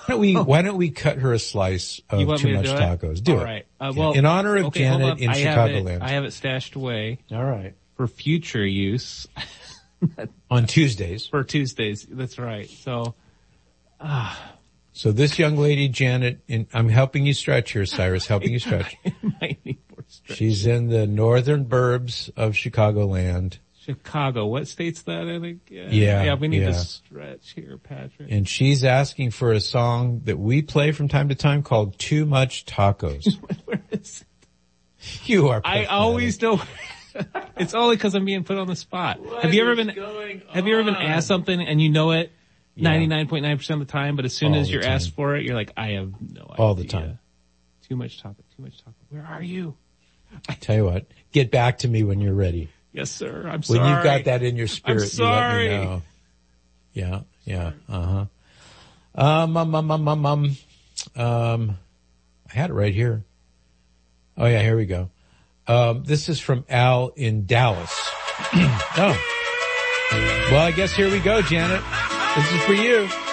Why don't we cut her a slice of Too Much Tacos? Do it. All right. Well, in honor of Janet in Chicagoland. I have it stashed away. All right. For future use. On Tuesdays. For Tuesdays. That's right. So this young lady, Janet, I'm helping you stretch here, Cyrus, helping you stretch. Might need more stretch. She's in the northern burbs of Chicagoland. Chicago. What state's that, I think? Yeah, we need to stretch here, Patrick. And she's asking for a song that we play from time to time called Too Much Tacos. Where is it? You are pathetic. I always don't. It's only because I'm being put on the spot. Have you ever been asked something and you know it 99.9% of the time, but as soon as you're asked for it, you're like, I have no idea. All the time. Too much taco. Where are you? I tell you what, get back to me when you're ready. Yes, sir. I'm sorry. When you've got that in your spirit, I'm sorry. You let me know. Yeah. I had it right here. Oh yeah, here we go. This is from Al in Dallas. Oh. Well, I guess here we go, Janet. This is for you.